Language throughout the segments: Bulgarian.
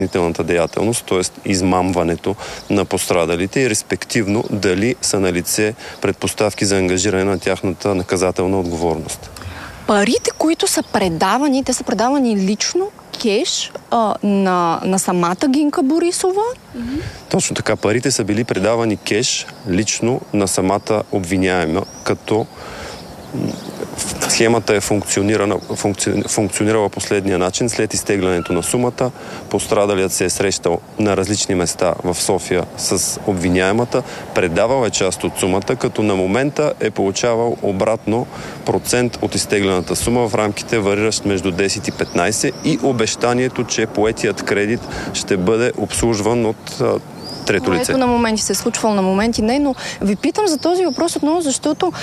охранителната деятелност, т.е. измамването на пострадалите и респективно дали са налице предпоставки за ангажиране на тяхната наказателна отговорност. Парите, които са предавани, те са предавани лично, кеш, на самата Гинка Борисова? Точно така. Парите са били предавани кеш лично на самата обвиняема, като схемата е функционирала последния начин. След изтеглянето на сумата, пострадалият се е срещал на различни места в София с обвиняемата, предавал е част от сумата, като на момента е получавал обратно процент от изтеглената сума в рамките вариращ между 10 и 15 и обещанието, че поетият кредит ще бъде обслужван от трето лице. Ето на моменти се е случвало, на моменти не, но ви питам за този въпрос отново, защото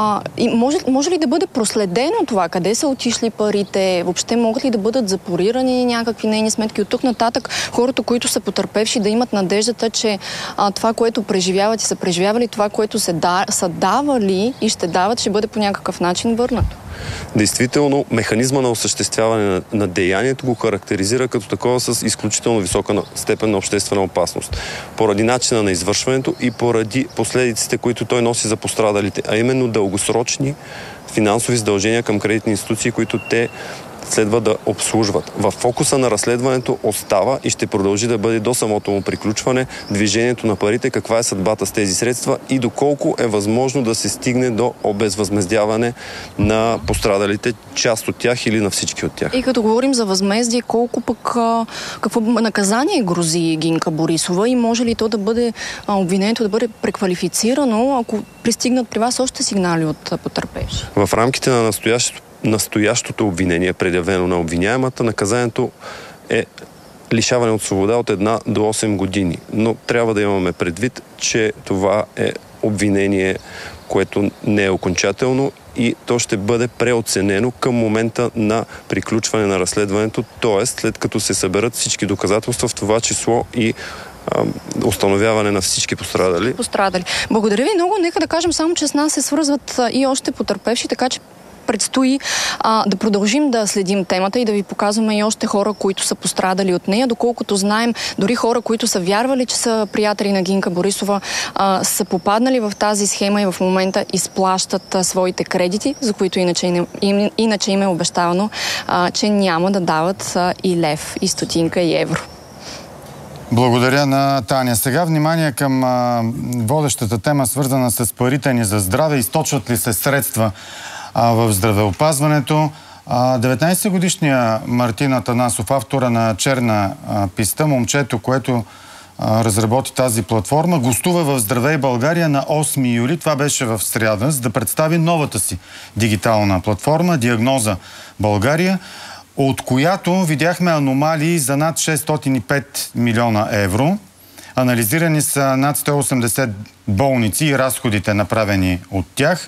може ли да бъде проследено това, къде са отишли парите, въобще могат ли да бъдат запорирани някакви нейни сметки от тук нататък, хората, които са потърпевши, да имат надеждата, че това, което преживяват и са преживявали, това, което са давали и ще дават, ще бъде по някакъв начин върнато? Действително, механизма на осъществяване на деянието го характеризира като такова с изключително висока степен на обществена опасност. Поради начина на извършването и поради последиците, които той носи за пострадалите, а именно дългосрочни финансови задължения към кредитни институции, които те следва да обслужват. В фокуса на разследването остава и ще продължи да бъде до самото му приключване движението на парите, каква е съдбата с тези средства и доколко е възможно да се стигне до обезвъзмездяване на пострадалите, част от тях или на всички от тях. И като говорим за възмездие, колко пък какво наказание грози Гинка Борисова и може ли то да бъде обвинението да бъде преквалифицирано, ако пристигнат при вас още сигнали от потърпевши? В рамките на настоящото обвинение, предявено на обвиняемата, наказанието е лишаване от свобода от 1 до 8 години. Но трябва да имаме предвид, че това е обвинение, което не е окончателно и то ще бъде преоценено към момента на приключване на разследването, т.е. след като се съберат всички доказателства, в това число и установяване на всички пострадали. Благодаря ви много. Нека да кажем само, че с нас се свързват и още потърпевши, така че предстои да продължим да следим темата и да ви показваме и още хора, които са пострадали от нея. Доколкото знаем, дори хора, които са вярвали, че са приятели на Гинка Борисова, са попаднали в тази схема и в момента изплащат своите кредити, за които иначе им е обещавано, че няма да дават и лев, и стотинка, и евро. Благодаря на Таня. Сега внимание към водещата тема, свързана с парите ни за здраве. Източват ли се средства в здравеопазването? 19-годишният Мартин Атанасов, автора на Черна писта, момчето, което разработи тази платформа, гостува в Здравей България на 8 юли. Това беше в сряда, за да представи новата си дигитална платформа Диагноза България, от която видяхме аномалии за над 605 милиона евро. Анализирани са над 180 болници и разходите, направени от тях.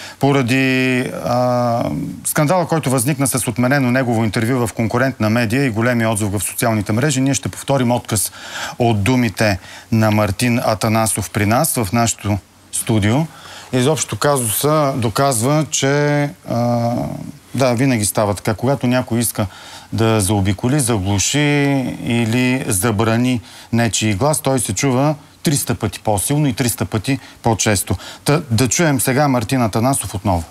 Поради скандала, който възникна с отменено негово интервю в конкурентна медия и големия отзвук в социалните мрежи, ние ще повторим отказ от думите на Мартин Атанасов при нас, в нашото студио. Изобщо казуса доказва, че винаги става така. Когато някой иска да заобиколи, заглуши или забрани нечий глас, той се чува 300 пъти по-силно и 300 пъти по-често. Да чуем сега Мартин Атанасов отново.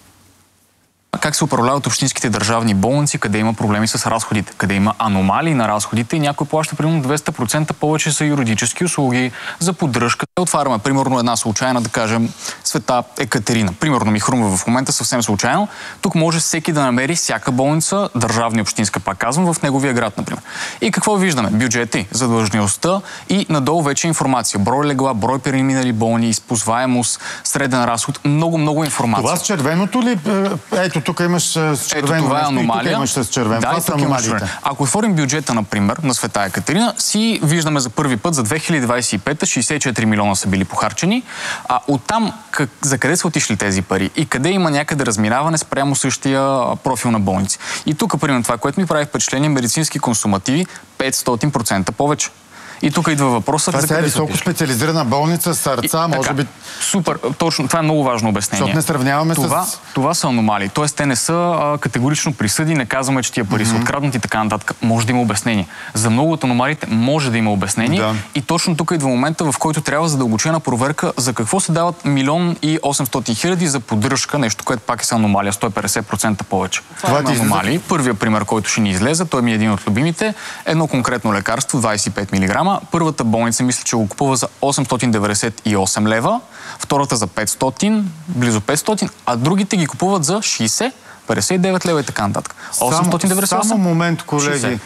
Как се управляват общинските държавни болници, къде има проблеми с разходите, къде има аномалии на разходите и някой плаща примерно 200% повече за юридически услуги, за поддръжка. Отваряме примерно една случайна, да кажем, Света Екатерина. Примерно ми хрумва в момента съвсем случайно. Тук може всеки да намери всяка болница, държавна и общинска, пак казвам, в неговия град, например. И какво виждаме? Бюджети, задлъжнялостта и надолу вече информация. Брой легла, брой преминали болни, използваемост, среден разход, много информация. Това с червеното ли? Ето, тук имаш с червено. Това е аномалия. Тук имаш с червен. Това са аномалиите. Ако отворим бюджета, например, на Света Екатерина, си виждаме за първи път за 2025 64 милиона са били похарчени. А оттам за къде са отишли тези пари и къде има някъде разминаване спрямо същия профил на болници. И тук, примерно, това, което ми прави впечатление, медицински консумативи 500% повече. И тук идва въпросът. Това е високо специализирана болница, сърца, може би... Супер, точно, това е много важно обяснение. Защото не сравняваме Това са аномалии, т.е. те не са категорично присъди, не казваме, че тия пари са откраднати и така нататък. Може да има обяснение. За много от аномалиите може да има обяснение. Да. И точно тук идва момента, в който трябва задълбочена проверка за какво се дават 1 800 000 за поддръжка, нещо, което пак е аномалия, 150% повече. Това е аномалии. Първият пример, който ще ни излезе, той ми е един от любимите, едно конкретно лекарство, 25 мг. Първата болница мисля, че го купува за 898 лева, втората за 500, близо 500, а другите ги купуват за 60, 59 лева и така нататък. 898. Само момент, колеги.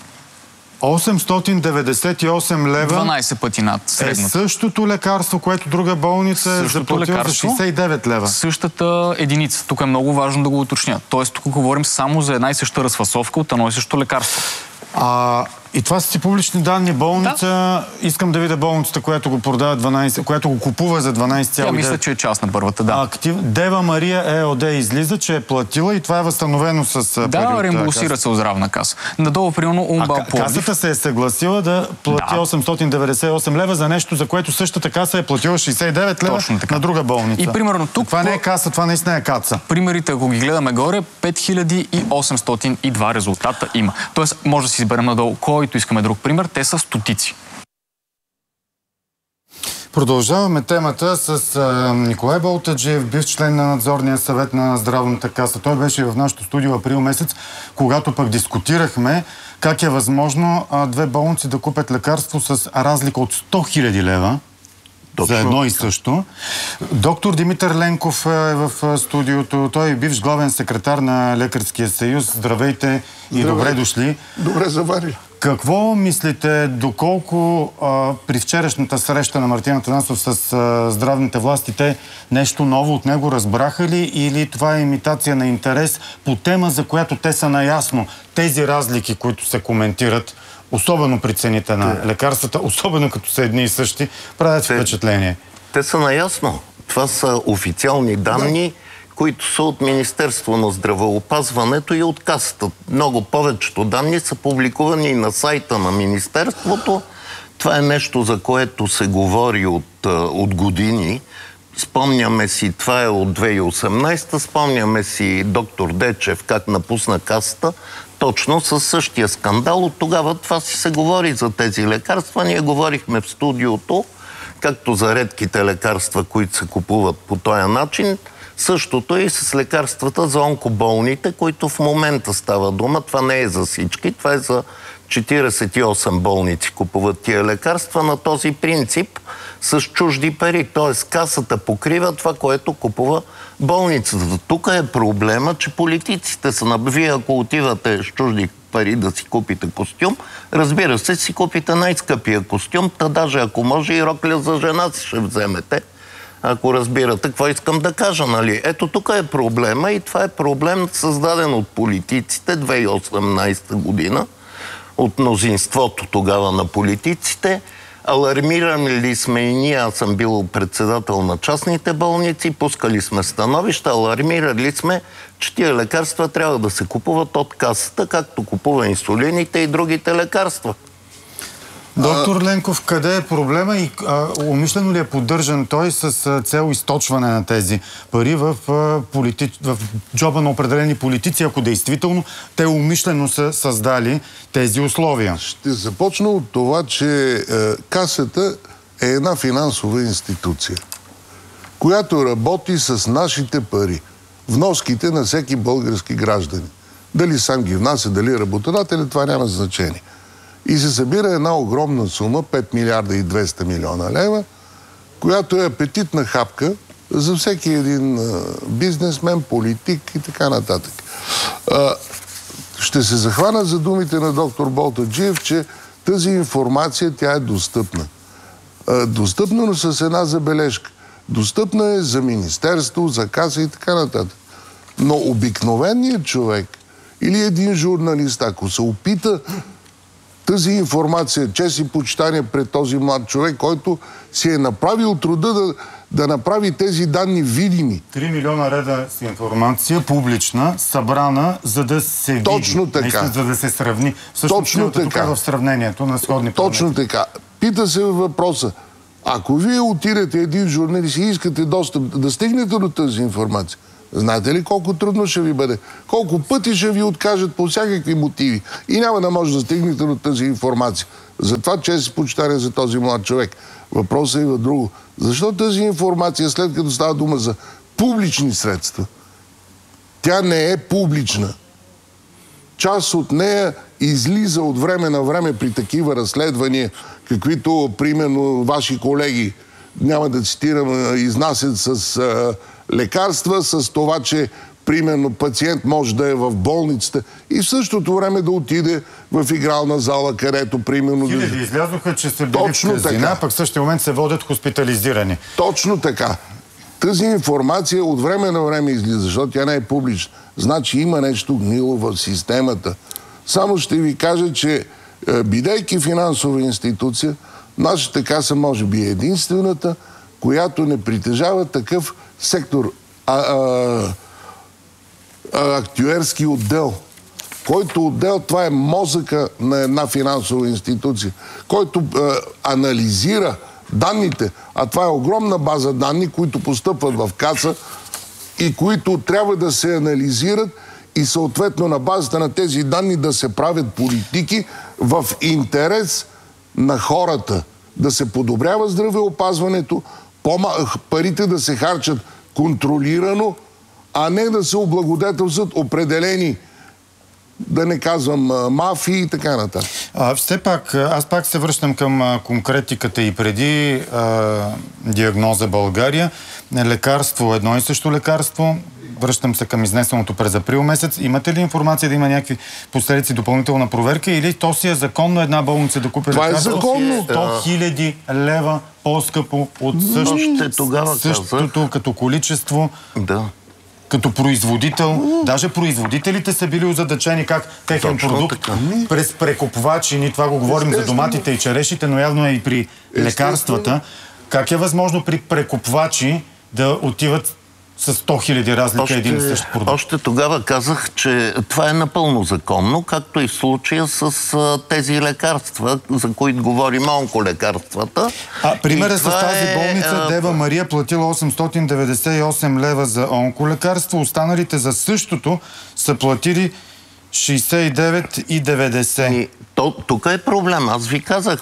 898 лева 12 пъти над средното. Е същото лекарство, което друга болница е заплатила за 69 лева. Същата единица. Тук е много важно да го уточня. Тоест тук говорим само за една и съща разфасовка от едно и също лекарство. И това са си публични данни. Болница, да. Искам да видя болницата, която го продава 12, която го купува за 12,9. Тя мисля, че е част на първата, да. Дева Мария ЕОД излиза, че е платила и това е възстановено с пари. Да, реимбурсира се от здравна каса. Надолу, примерно, Умбал Пловдив. Касата се е съгласила да плати 898 лева за нещо, за което същата каса е платила 69 лева на друга болница. И примерно тук... Това не е каса, това наистина е каца. Примерите, ако ги гледаме горе, 5802 резултата има. Тоест, може да си изберем надолу който искаме друг пример, те са стотици. Продължаваме темата с Николай Болтаджиев, бивш член на надзорния съвет на Здравната каса. Той беше в нашото студио април месец, когато пък дискутирахме как е възможно две болници да купят лекарство с разлика от 100 000 лева. За едно и също. Доктор Димитър Ленков е в студиото. Той е бивш главен секретар на Лекарския съюз. Здравейте и добре дошли. Добре заварили. Какво мислите, доколко при вчерашната среща на Мартин Атанасов с здравните власти, те нещо ново от него разбраха ли или това е имитация на интерес по тема, за която те са наясно? Тези разлики, които се коментират, особено при цените на лекарствата, особено като са едни и същи, правят впечатление. Те са наясно. Това са официални данни, които са от Министерство на здравеопазването и от Касата. Много повечето данни са публикувани на сайта на Министерството. Това е нещо, за което се говори от години. Спомняме си, това е от 2018, спомняме си доктор Дечев как напусна Касата, точно със същия скандал. От тогава това си се говори за тези лекарства. Ние говорихме в студиото, както за редките лекарства, които се купуват по този начин, същото и с лекарствата за онкоболните, които в момента става дума. Това не е за всички, това е за 48 болници купуват тия лекарства на този принцип с чужди пари. Т.е. Касата покрива това, което купува болницата. Тук е проблема, че политиците са... Вие ако отивате с чужди пари да си купите костюм, разбира се, си купите най-скъпия костюм, та даже ако може и рокля за жена си ще вземете. Ако разбирате какво искам да кажа, нали? Ето тук е проблема и това е проблем създаден от политиците 2018 година, от мнозинството тогава на политиците. Алармирали сме и ние, аз съм бил председател на частните болници, пускали сме становища, алармирали сме, че тия лекарства трябва да се купуват от Касата, както купува инсулините и другите лекарства. Доктор Ленков, къде е проблема и умишлено ли е поддържан той с цел източване на тези пари в джоба на определени политици, ако действително те умишлено са създали тези условия? Ще започна от това, че Касата е една финансова институция, която работи с нашите пари, вноските на всеки български гражданин. Дали сам ги внася, дали работодатели, това няма значение. И се събира една огромна сума, 5 милиарда и 200 милиона лева, която е апетитна хапка за всеки един бизнесмен, политик и така нататък. Ще се захвана за думите на доктор Болтаджиев, че тази информация тя е достъпна. Достъпна, но с една забележка. Достъпна е за министерство, за каса и така нататък. Но обикновеният човек или един журналист, ако се опита тази информация, чест и почитание пред този млад човек, който си е направил труда да направи тези данни видими. 3 милиона реда с информация, публична, събрана, за да се види. Точно така. Наистина, за да се сравни. Всъщност, Точно така. Тук е в сравнението на сходни параметри. Точно така. Пита се въпроса. Ако вие отидете един журналист и искате достъп да стигнете до тази информация, знаете ли колко трудно ще ви бъде? Колко пъти ще ви откажат по всякакви мотиви и няма да може да стигнете до тази информация. Затова чест и почитание за този млад човек. Въпросът е в друго. Защо тази информация, след като става дума за публични средства, тя не е публична? Част от нея излиза от време на време при такива разследвания, каквито, примерно, ваши колеги, няма да цитирам, изнасят с лекарства, с това, че, примерно, пациент може да е в болницата и в същото време да отиде в игрална зала, където, примерно... Хиляди излязоха, че са били в казина, пък в същия момент се водят хоспитализирани. Точно така. Тази информация от време на време излиза, защото тя не е публична. Значи има нещо гнило в системата. Само ще ви кажа, че бидейки финансова институция, нашата каса може би е единствената, която не притежава такъв сектор, актюерски отдел. Който отдел, това е мозъка на една финансова институция, който анализира данните, а това е огромна база данни, които постъпват в каса и които трябва да се анализират и съответно на базата на тези данни да се правят политики в интерес на хората, да се подобрява здравеопазването, парите да се харчат контролирано, а не да се облагодетелстват определени, да не казвам, мафии и така нататък. Все пак, аз пак се връщам към конкретиката и преди диагноза България. Лекарство, едно и също лекарство. Връщам се към изнесеното през април месец. Имате ли информация да има някакви последици, допълнителна проверка или то си е законно една болница да купи лекарство? Това е законно. 100 000 лева по-скъпо от същото като количество. Да. Като производител, даже производителите са били озадачени как техен продукт през прекупвачи, ние това го говорим за доматите и черешите, но явно е и при лекарствата. Как е възможно при прекупвачи да отиват с 100 000 разлика един и същ продукт? Още тогава казах, че това е напълно законно, както и в случая с тези лекарства, за които говорим, онколекарствата. Примерът с тази болница Дева Мария платила 898 лева за онколекарство, останалите за същото са платили 69,90. Тук е проблем. Аз ви казах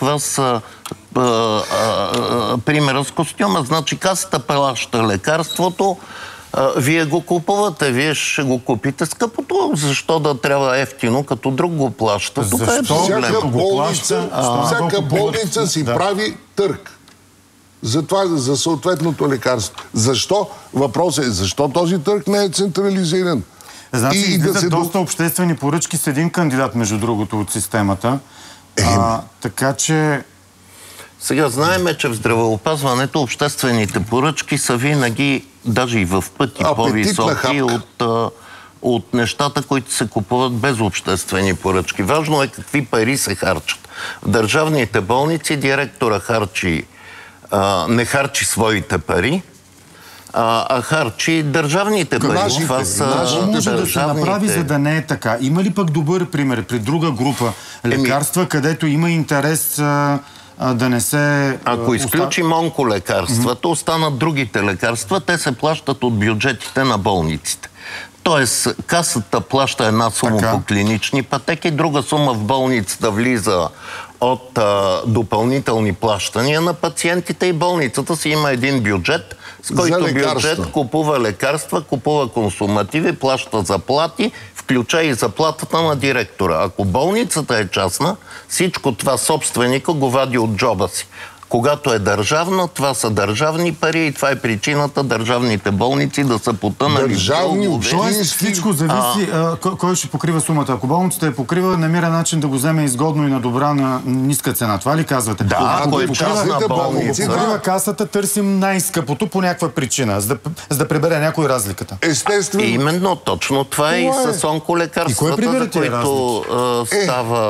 примера с костюма. Значи касата плаща лекарството, вие го купувате, вие ще го купите скъпото. Защо да трябва ефтино, като друг го плаща? Тук е проблем. Всяка болница си прави търг за съответното лекарство. Защо? Въпросът е, защо този търг не е централизиран? Значи излизат доста обществени поръчки с един кандидат, между другото, от системата. Така че... Сега знаеме, че в здравеопазването обществените поръчки са винаги, даже и в пъти по-високи от нещата, които се купуват без обществени поръчки. Важно е какви пари се харчат. В държавните болници директора не харчи своите пари, а харчи държавните пари. Може да се направи, за да не е така. Има ли пък добър пример при друга група лекарства, където има интерес да не се... Ако изключим онколекарствата, останат другите лекарства, те се плащат от бюджетите на болниците. Тоест, касата плаща една сума по клинични пътеки, друга сума в болницата влиза от допълнителни плащания на пациентите и болницата си има един бюджет, с който бюджет купува лекарства, купува консумативи, плаща заплати, включая и заплатата на директора. Ако болницата е частна, всичко това собственика го вади от джоба си. Когато е държавна, това са държавни пари и това е причината държавните болници да са потънали. Държавни, общински. Всичко зависи кой ще покрива сумата. Ако болницата я покрива, намира начин да го вземе изгодно и на добра, на ниска цена. Това ли казвате? Да, ако е частна болница. Покрива касата, търсим най-скъпото по някаква причина, за да прибере някой разликата. Естествено. Именно, точно това е и с онколекарствата, за които става...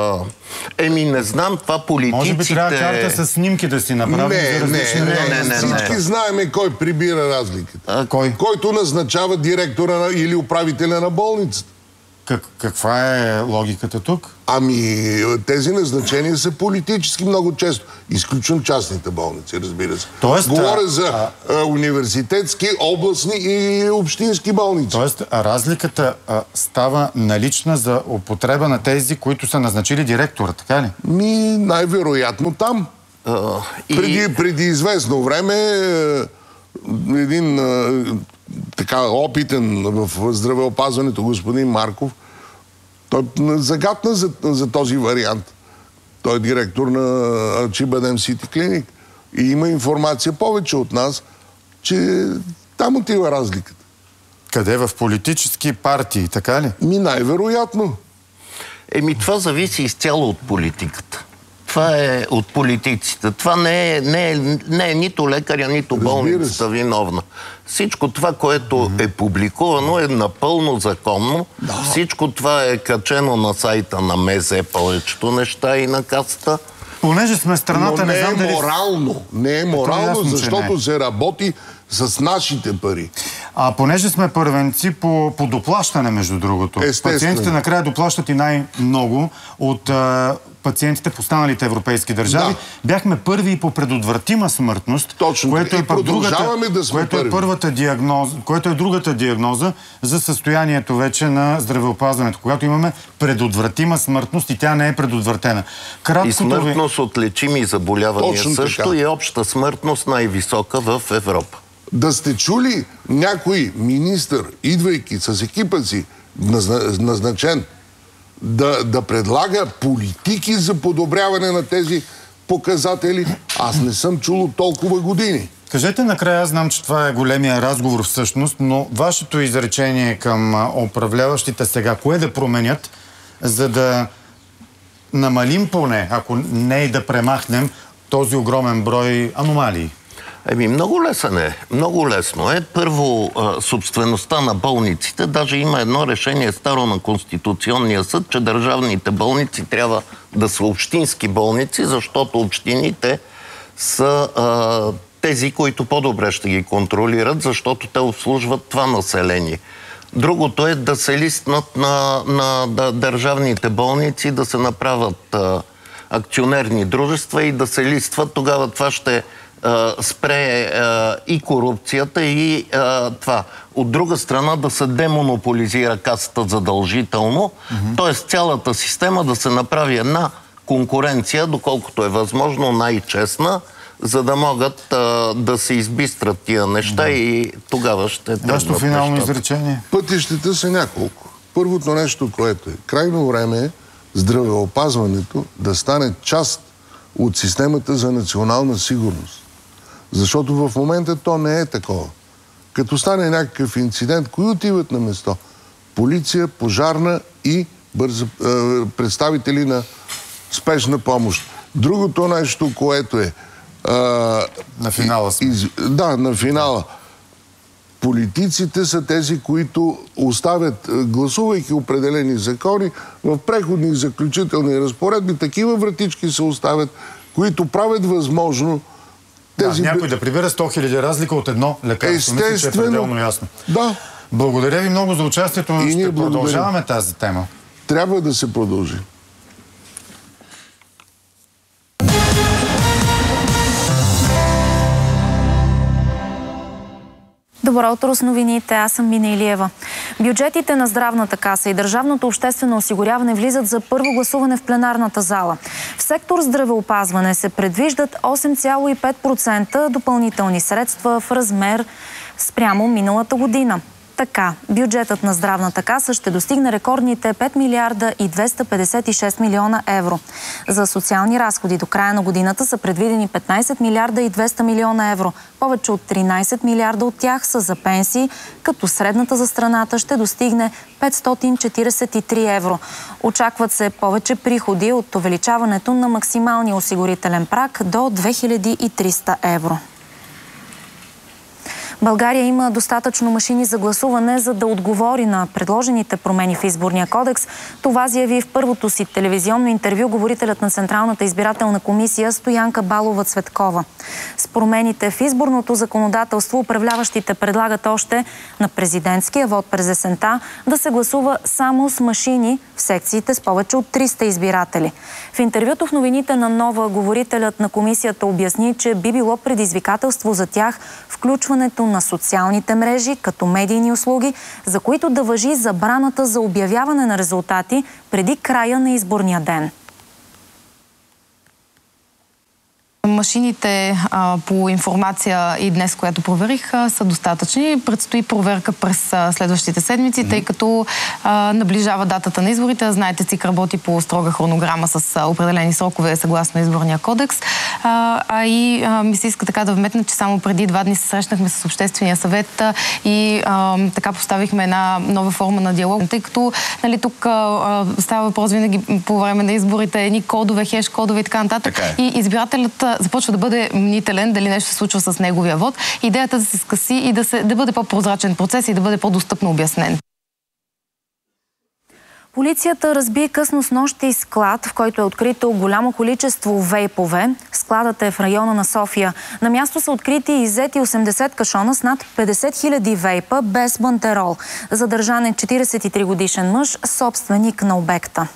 Не знам, това политиците... Може би трябва карта с снимки да си направим за различни... Не. Всички знаеме кой прибира разликата. Кой? Който назначава директора или управителя на болницата. Каква е логиката тук? Тези назначения са политически много често. Изключвам частните болници, разбира се. Говоря за университетски, областни и общински болници. Тоест, разликата става налична за употреба на тези, които са назначили директора, така ли? Най-вероятно там. Преди известно време един така опитен в здравеопазването господин Марков, той загатна за този вариант. Той е директор на Чибадем Сити Клиник. И има информация повече от нас, че там отива разликата. Къде? В политически партии, така ли? Най-вероятно. Това зависи изцяло от политиката. Това е от политиците. Това не е нито лекаря, нито болницата виновна. Всичко това, което е публикувано, е напълно законно. Да. Всичко това е качено на сайта на МЗ, повечето неща и на Касата. Понеже сме страната, не знам дали... Не е морално, защото се работи с нашите пари. Понеже сме първенци по доплащане, между другото. Пациентите накрая доплащат и най-много от пациентите в останалите европейски държави. Да. Бяхме първи и по предотвратима смъртност, точно, което е продължаваме да сме първи. Което е другата диагноза за състоянието вече на здравеопазването, когато имаме предотвратима смъртност и тя не е предотвратена. И смъртност от лечими заболявания точно също така. И обща смъртност най-висока в Европа. Да сте чули някой министър, идвайки с екипа си, назначен, да предлага политики за подобряване на тези показатели? Аз не съм чул от толкова години. Кажете накрая, аз знам, че това е големия разговор всъщност, но вашето изречение към управляващите сега, кое да променят, за да намалим поне, ако не и да премахнем този огромен брой аномалии? Много лесен е. Много лесно е. Първо, собствеността на болниците. Даже има едно решение старо на Конституционния съд, че държавните болници трябва да са общински болници, защото общините са тези, които по-добре ще ги контролират, защото те обслужват това население. Другото е да се листнат на държавните болници, да се направят акционерни дружества и да се листват. Тогава това ще спре и корупцията и това. От друга страна да се демонополизира Касата задължително, т.е. цялата система да се направи една конкуренция, доколкото е възможно най-честна, за да могат да се избистрат тия неща и тогава ще... Вашето финално изречение? Пътищата са няколко. Първото нещо, което е крайно време е здравеопазването да стане част от системата за национална сигурност. Защото в момента то не е такова. Като стане някакъв инцидент, кои отиват на место? Полиция, пожарна и представители на спешна помощ. Другото нещо, което е... на финала сме. Да, на финала. Политиците са тези, които оставят, гласувайки определени закони, в преходни и заключителни разпоредби, такива вратички се оставят, които правят възможно някой да прибира 100 000 разлика от едно лекарство. Мисля, че е пределно ясно. Да. Благодаря ви много за участието. Ще продължаваме тази тема. Трябва да се продължи. Добро утро с новините. Аз съм Мина Илиева. Бюджетите на Здравната каса и Държавното обществено осигуряване влизат за първо гласуване в пленарната зала. В сектор здравеопазване се предвиждат 8,5% допълнителни средства в размер спрямо миналата година. Така, бюджетът на Здравната каса ще достигне рекордните 5 милиарда и 256 милиона евро. За социални разходи до края на годината са предвидени 15 милиарда и 200 милиона евро. Повече от 13 милиарда от тях са за пенсии, като средната за страната ще достигне 543 евро. Очакват се повече приходи от увеличаването на максималния осигурителен праг до 2300 евро. България има достатъчно машини за гласуване, за да отговори на предложените промени в изборния кодекс. Това заяви в първото си телевизионно интервю говорителят на Централната избирателна комисия Стоянка Балова-Цветкова. С промените в изборното законодателство управляващите предлагат още на президентския вод през есента да се гласува само с машини в секциите с повече от 300 избиратели. В интервюто в новините на Нова говорителят на комисията обясни, че би било предизвикателство за тях включването на социалните мрежи като медийни услуги, за които да важи забраната за обявяване на резултати преди края на изборния ден. Машините по информация и днес, която проверих, са достатъчни. Предстои проверка през следващите седмици, тъй като наближава датата на изборите. Знаете, ЦИК работи по строга хронограма с определени срокове съгласно изборния кодекс. И ми се иска така да вметна, че само преди 2 дни се срещнахме с Обществения съвет и така поставихме една нова форма на диалог, тъй като тук става въпрос винаги по време на изборите, едни кодове, хеш кодове и така нататък. И избирателят започва да бъде мнителен дали нещо се случва с неговия вод. Идеята да се скъси и да бъде по-прозрачен процес и да бъде по-достъпно обяснен. Полицията разби късно снощи склад, в който е открито голямо количество вейпове. Складът е в района на София. На място са открити и иззети 80 кашона с над 50 000 вейпа без бандерол. Задържан е 43-годишен мъж, собственик на обекта.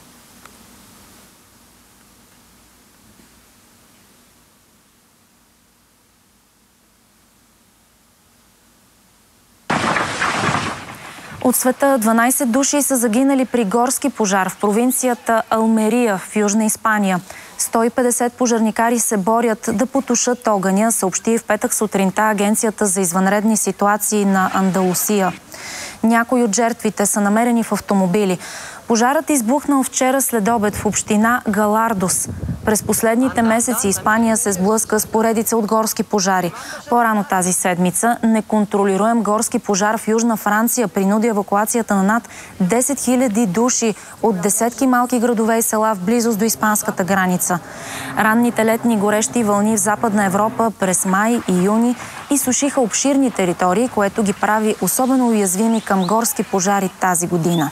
От света 12 души са загинали при горски пожар в провинцията Алмерия в Южна Испания. 150 пожарникари се борят да потушат огъня, съобщи в петък сутринта Агенцията за извънредни ситуации на Андалусия. Някои от жертвите са намерени в автомобили. Пожарът избухнал вчера следобед в община Галардос. През последните месеци Испания се сблъска с поредица от горски пожари. По-рано тази седмица неконтролируем горски пожар в Южна Франция принуди евакуацията на над 10 000 души от десетки малки градове и села в близост до испанската граница. Ранните летни горещи вълни в Западна Европа през май и юни изсушиха обширни територии, което ги прави особено уязвими към горски пожари тази година.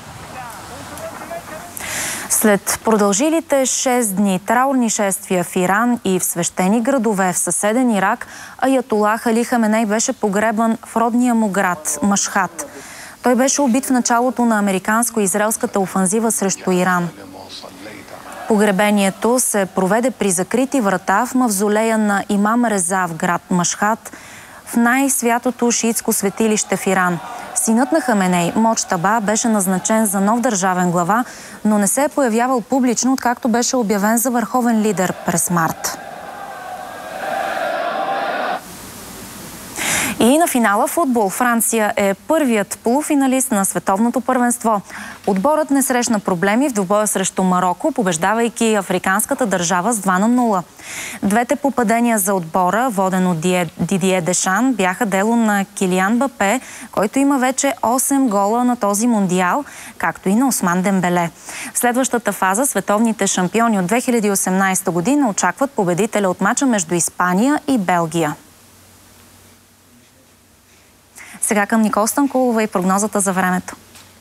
След продължилите 6 дни траурни шествия в Иран и в свещени градове в съседен Ирак, аятолах Али Хаменей беше погребан в родния му град Машхад. Той беше убит в началото на американско-израелската офанзива срещу Иран. Погребението се проведе при закрити врата в мавзолея на Имам Реза в град Машхад, в най-святото шиитско светилище в Иран. Синът на Хаменей, Моджтаба, беше назначен за нов държавен глава, но не се е появявал публично, откакто беше обявен за върховен лидер през март. И на финала футбол. Франция е първият полуфиналист на световното първенство. Отборът не срещна проблеми в двубоя срещу Мароко, побеждавайки африканската държава с 2-0. Двете попадения за отбора, воден от Дидие Дешан, бяха дело на Килиан Мбапе, който има вече 8 гола на този мондиал, както и на Осман Дембеле. В следващата фаза световните шампиони от 2018 година очакват победителя от мача между Испания и Белгия. Сега към Никол Станкулова и прогнозата за времето.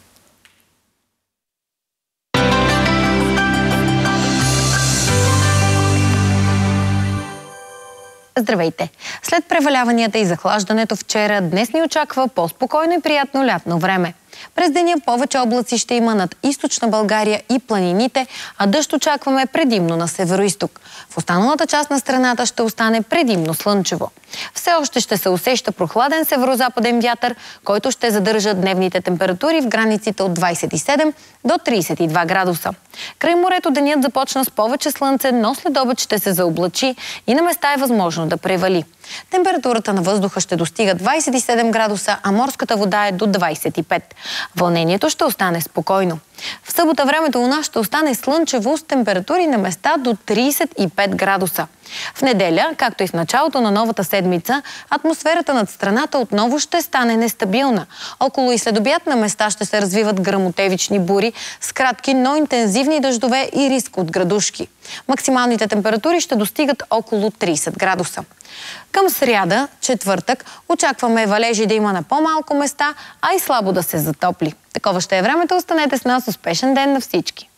Здравейте! След преваляванията и захлаждането вчера, днес ни очаква по-спокойно и приятно лятно време. През деня повече облаци ще има над източна България и планините, а дъжд очакваме предимно на североизток. В останалата част на страната ще остане предимно слънчево. Все още ще се усеща прохладен северозападен вятър, който ще задържа дневните температури в границите от 27 до 32 градуса. Край морето денят започна с повече слънце, но след обед ще се заоблачи и на места е възможно да превали. Температурата на въздуха ще достига 27 градуса, а морската вода е до 25. Вълнението ще остане спокойно. В събота времето у нас ще остане слънчево с температури на места до 35 градуса. В неделя, както и в началото на новата седмица, атмосферата над страната отново ще стане нестабилна. Около и след обяд на места ще се развиват гръмотевични бури с кратки, но интензивни дъждове и риск от градушки. Максималните температури ще достигат около 30 градуса. Към сряда, четвъртък, очакваме валежи да има на по-малко места, а и слабо да се затопли. Такова ще е времето. Останете с нас. Успешен ден на всички!